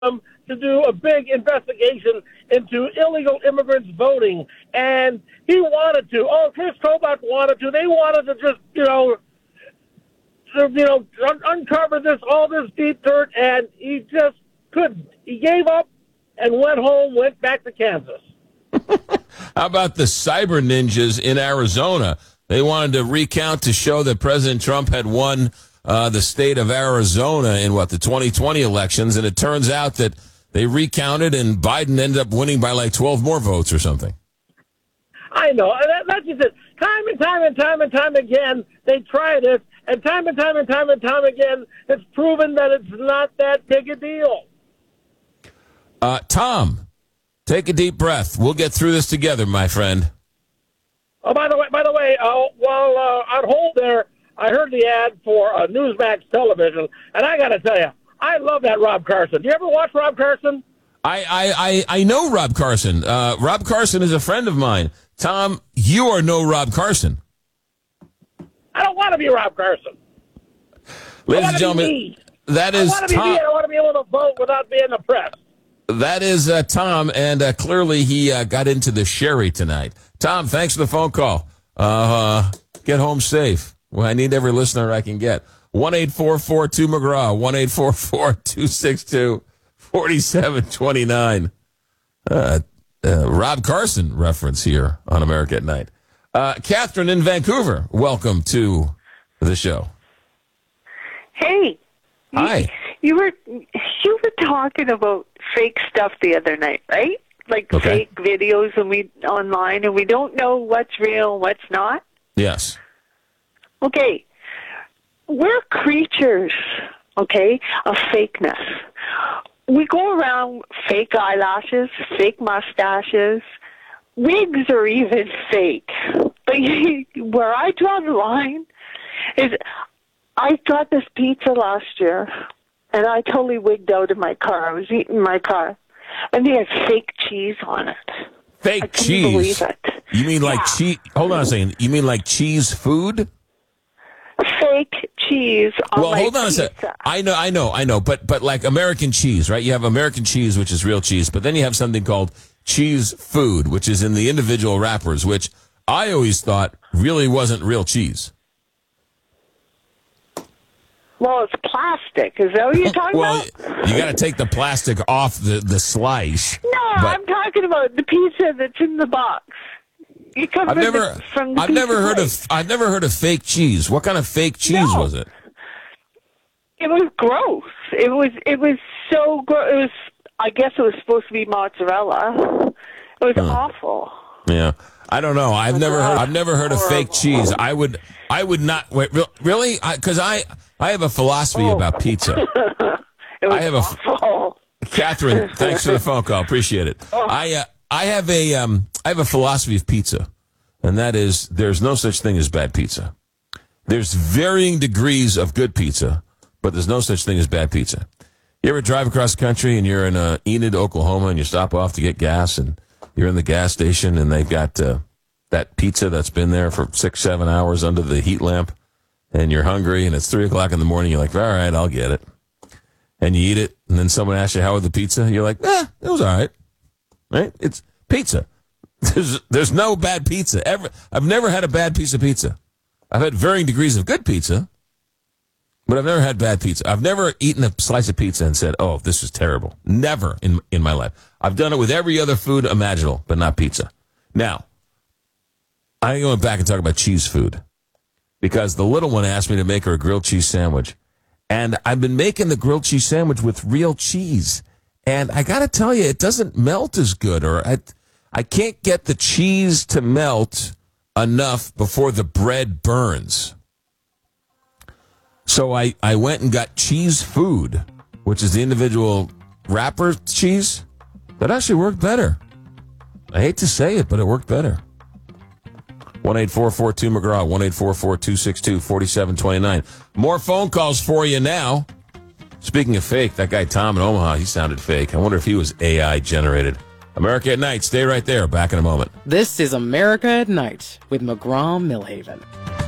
to do a big investigation into illegal immigrants voting, and he wanted to. Oh, Chris Kobach wanted to. They wanted to just, uncover all this deep dirt, and he just couldn't. He gave up and went back to Kansas. How about the cyber ninjas in Arizona? They wanted to recount to show that President Trump had won the state of Arizona in the 2020 elections, and it turns out that they recounted and Biden ended up winning by like 12 more votes or something. I know. That's just it. Time and time again, they tried it, and time again, it's proven that it's not that big a deal. Tom, take a deep breath. We'll get through this together, my friend. Oh, by the way, while on hold there, I heard the ad for Newsmax television, and I got to tell you, I love that Rob Carson. You ever watch Rob Carson? I know Rob Carson. Rob Carson is a friend of mine. Tom, you are no Rob Carson. I don't want to be Rob Carson. Ladies and gentlemen, that is Tom. I want to be able to vote without being oppressed. That is Tom, and clearly he got into the sherry tonight. Tom, thanks for the phone call. Get home safe. Well, I need every listener I can get. 1-844-2-McGraw, 1-844-262-4729. Rob Carson reference here on America at Night. Catherine in Vancouver, welcome to the show. Hey. Hi. You were talking about fake stuff the other night, right? Like fake videos online, and we don't know what's real and what's not? Yes. Okay. We're creatures, of fakeness. We go around fake eyelashes, fake mustaches. Wigs are even fake. But where I draw the line is I got this pizza last year, and I totally wigged out in my car. I was eating my car, and they had fake cheese on it. Fake cheese? I couldn't believe it. You mean like cheese? Hold on a second. You mean like cheese food? Fake cheese on my hold on pizza. a second. I know. But like American cheese, right? You have American cheese, which is real cheese, but then you have something called cheese food, which is in the individual wrappers, which I always thought really wasn't real cheese. Well, it's plastic. Is that what you're talking about? You got to take the plastic off the slice. No, I'm talking about the pizza that's in the box. I've never heard of fake cheese. What kind of fake cheese was it? It was gross. It was so gross. I guess it was supposed to be mozzarella. It was awful. Yeah, I don't know. I've never heard of fake cheese. I would not. Wait, really? Because I have a philosophy about pizza. It was awful. Catherine, thanks for the phone call. Appreciate it. I have a philosophy of pizza, and that is there's no such thing as bad pizza. There's varying degrees of good pizza, but there's no such thing as bad pizza. You ever drive across the country and you're in Enid, Oklahoma, and you stop off to get gas, and you're in the gas station, and they've got that pizza that's been there for 6-7 hours under the heat lamp, and you're hungry, and it's 3:00 in the morning. You're like, all right, I'll get it. And you eat it, and then someone asks you, how was the pizza? You're like, it was all right. Right? It's pizza. There's no bad pizza. I've never had a bad piece of pizza. I've had varying degrees of good pizza, but I've never had bad pizza. I've never eaten a slice of pizza and said, oh, this is terrible. Never in my life. I've done it with every other food imaginable, but not pizza. Now, I'm going back and talk about cheese food because the little one asked me to make her a grilled cheese sandwich. And I've been making the grilled cheese sandwich with real cheese. And I got to tell you, it doesn't melt as good, or I can't get the cheese to melt enough before the bread burns. So I went and got cheese food, which is the individual wrapper cheese. That actually worked better. I hate to say it, but it worked better. 1-844-2-McGraw, 1-844-262-4729. More phone calls for you now. Speaking of fake, that guy Tom in Omaha, he sounded fake. I wonder if he was AI generated. America at Night. Stay right there. Back in a moment. This is America at Night with McGraw Millhaven.